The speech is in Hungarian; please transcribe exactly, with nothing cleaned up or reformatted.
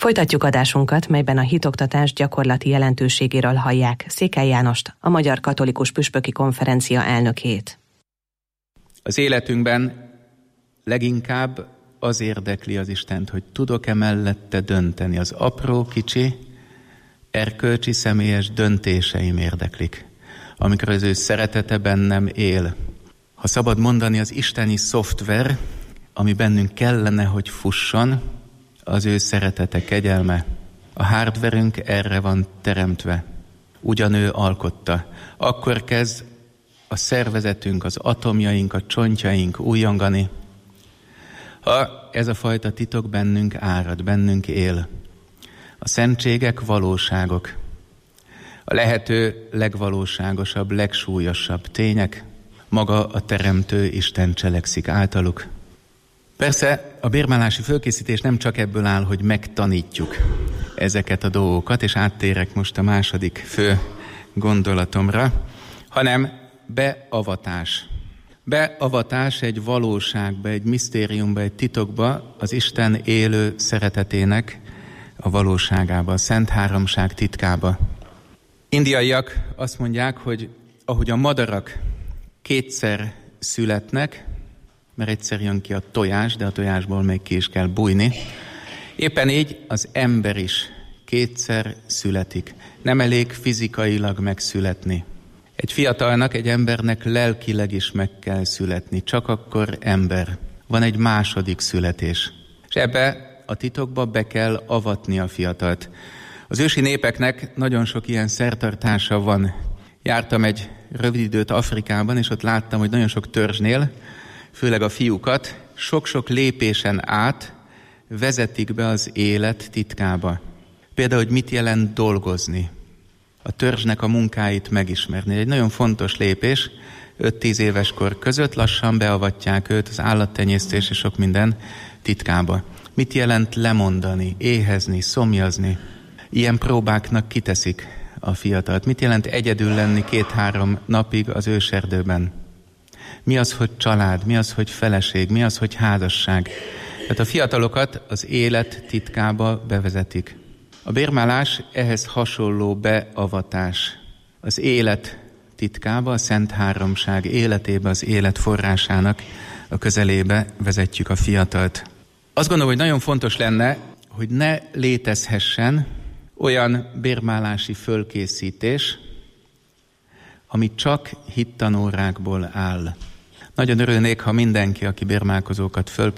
Folytatjuk adásunkat, melyben a hitoktatás gyakorlati jelentőségéről hallják Székely Jánost, a Magyar Katolikus Püspöki Konferencia elnökét. Az életünkben leginkább az érdekli az Istent, hogy tudok-e mellette dönteni. Az apró, kicsi, erkölcsi, személyes döntéseim érdeklik, amikor az ő szeretete bennem él. Ha szabad mondani, az isteni szoftver, ami bennünk kellene, hogy fusson, az ő szeretete, kegyelme. A hardverünk erre van teremtve. Ugyan ő alkotta. Akkor kezd a szervezetünk, az atomjaink, a csontjaink újongani. Ha ez a fajta titok bennünk árad, bennünk él. A szentségek valóságok. A lehető legvalóságosabb, legsúlyosabb tények. Maga a teremtő Isten cselekszik általuk. Persze a bérmálási fölkészítés nem csak ebből áll, hogy megtanítjuk ezeket a dolgokat, és áttérek most a második fő gondolatomra, hanem beavatás. Beavatás egy valóságba, egy misztériumba, egy titokba, az Isten élő szeretetének a valóságába, a Szent Háromság titkába. Indiaiak azt mondják, hogy ahogy a madarak kétszer születnek, mert egyszer jön ki a tojás, de a tojásból még ki is kell bújni. Éppen így az ember is kétszer születik. Nem elég fizikailag megszületni. Egy fiatalnak, egy embernek lelkileg is meg kell születni. Csak akkor ember. Van egy második születés. És ebbe a titokba be kell avatni a fiatalt. Az ősi népeknek nagyon sok ilyen szertartása van. Jártam egy rövid időt Afrikában, és ott láttam, hogy nagyon sok törzsnél, főleg a fiúkat, sok-sok lépésen át vezetik be az élet titkába. Például, hogy mit jelent dolgozni, a törzsnek a munkáit megismerni. Egy nagyon fontos lépés, öt-tíz éves kor között lassan beavatják őt az állattenyésztés és sok minden titkába. Mit jelent lemondani, éhezni, szomjazni? Ilyen próbáknak kiteszik a fiatalt. Mit jelent egyedül lenni két-három napig az őserdőben? Mi az, hogy család? Mi az, hogy feleség? Mi az, hogy házasság? Tehát a fiatalokat az élet titkába bevezetik. A bérmálás ehhez hasonló beavatás. Az élet titkába, a Szent Háromság életébe, az élet forrásának a közelébe vezetjük a fiatalt. Azt gondolom, hogy nagyon fontos lenne, hogy ne létezhessen olyan bérmálási fölkészítés, ami csak hittanórákból áll. Nagyon örülnék, ha mindenki, aki bérmálkozókat föl